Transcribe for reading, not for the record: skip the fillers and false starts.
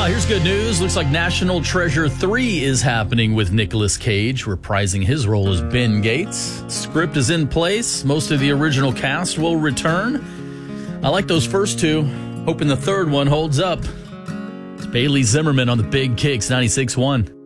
Here's good news. Looks like National Treasure 3 is happening with Nicolas Cage, reprising his role as Ben Gates. Script is in place. Most of the original cast will return. I like those first two. Hoping the third one holds up. It's Bailey Zimmerman on the Big Kicks 96.1.